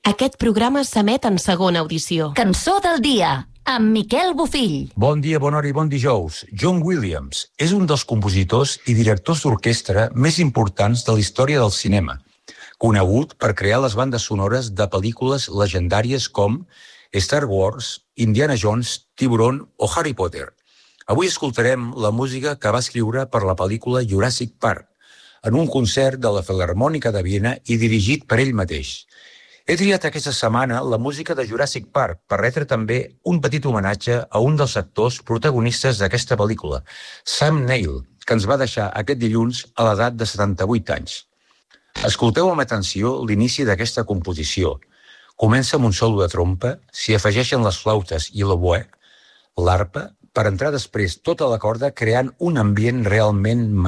Aquest programa s'emet en segona audició. Cançó del dia, amb Miquel Bofill. Bon dia, bona hora i bon dijous. John Williams és un dels compositors i directors d'orquestra més importants de la història del cinema, conegut per crear les bandes sonores de pel·lícules legendàries com Star Wars, Indiana Jones, Tiburon o Harry Potter. Avui escoltarem la música que va escriure per la pel·lícula Jurassic Park, en un concert de la Filharmònica de Viena i dirigit per ell mateix. He triat aquesta setmana la música de Jurassic Park per retre també un petit homenatge a un dels actors protagonistes d'aquesta pel·lícula, Sam Neill, que ens va deixar aquest dilluns a l'edat de 78 anys. Escolteu amb atenció l'inici d'aquesta composició. Comença amb un solo de trompa, s'hi afegeixen les flautes i l'oboè, l'arpa, per entrar després tota la corda creant un ambient realment